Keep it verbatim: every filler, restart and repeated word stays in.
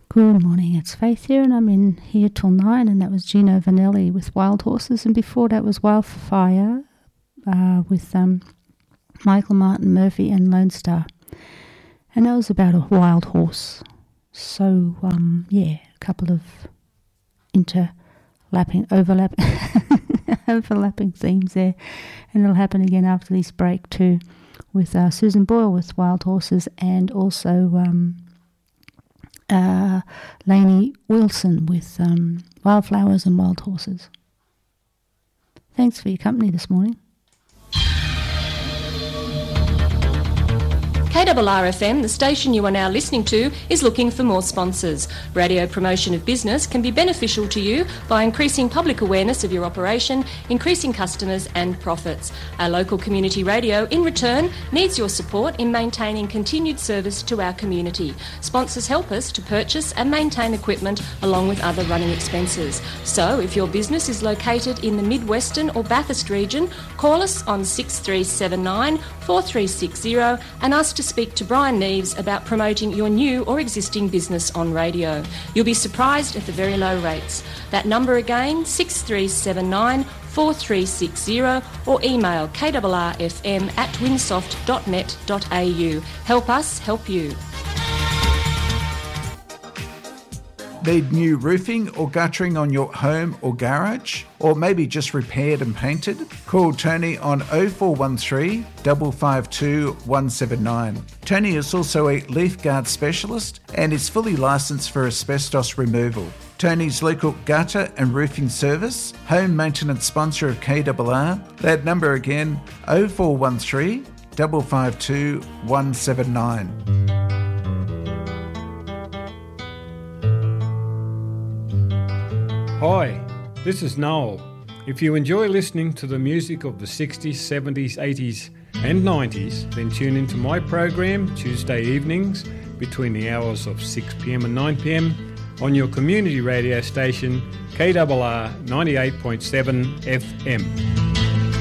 Good morning, it's Faith here, and I'm in here till nine, and that was Gino Vanelli with Wild Horses, and before that was Wildfire uh, with um, Michael Martin Murphy and Lone Star, and that was about a wild horse. So, um, yeah, a couple of interlapping, overlap, overlapping themes there, and it'll happen again after this break too, with uh, Susan Boyle with Wild Horses, and also um, uh, Lainey Wilson with um, Wildflowers and Wild Horses. Thanks for your company this morning. K R R F M, the station you are now listening to, is looking for more sponsors. Radio promotion of business can be beneficial to you by increasing public awareness of your operation, increasing customers and profits. Our local community radio, in return, needs your support in maintaining continued service to our community. Sponsors help us to purchase and maintain equipment along with other running expenses. So, if your business is located in the Mid-Western or Bathurst region, call us on six three seven nine, four three six zero and ask to speak to Brian Neves about promoting your new or existing business on radio. You'll be surprised at the very low rates. That number again, six three seven nine, four three six zero, or email k r r f m at winsoft dot net dot a u. Help us help you. Need new roofing or guttering on your home or garage? Or maybe just repaired and painted? Call Tony on oh four one three, five five two, one seven nine. Tony is also a leaf guard specialist and is fully licensed for asbestos removal. Tony's local gutter and roofing service, home maintenance sponsor of K R R. That number again, oh four one three, five five two, one seven nine. Hi, this is Noel. If you enjoy listening to the music of the sixties, seventies, eighties and nineties, then tune into my program Tuesday evenings between the hours of six p m and nine p m on your community radio station K R R ninety-eight point seven F M.